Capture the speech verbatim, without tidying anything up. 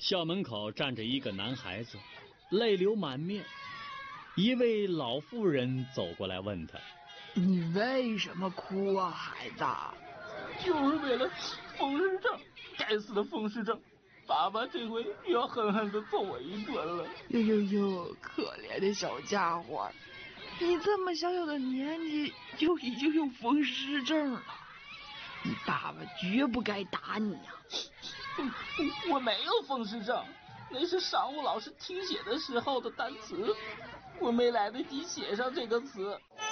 校门口站着一个男孩子，泪流满面。一位老妇人走过来问他： 你为什么哭啊，孩子？ 就是为了风湿症，该死的风湿症，爸爸这回又要狠狠地揍我一顿了。 呦呦呦，可怜的小家伙，你这么小小的年纪就已经有风湿症了，你爸爸绝不该打你呀、 啊！我没有风湿症，那是上午老师听写的时候的单词，我没来得及写上这个词。